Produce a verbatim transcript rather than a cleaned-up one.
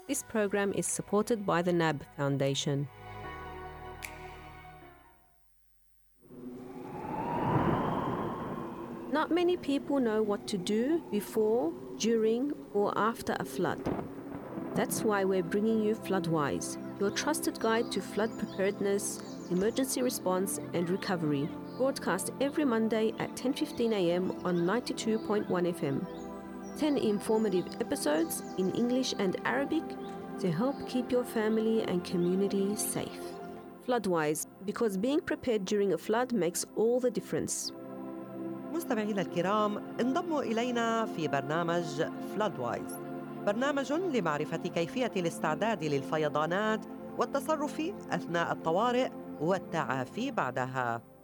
This program is supported by the N A B Foundation. Not many people know what to do before, during, or after a flood. That's why we're bringing you FloodWise, your trusted guide to flood preparedness, emergency response, and recovery. Broadcast every Monday at ten fifteen a m on ninety-two point one F M. ten informative episodes in English and Arabic to help keep your family and community safe. FloodWise, because being prepared during a flood makes all the difference. مستمعينا الكرام، انضموا إلينا في برنامج FloodWise، برنامج لمعرفة كيفية الاستعداد للفيضانات والتصرف أثناء الطوارئ والتعافي بعدها.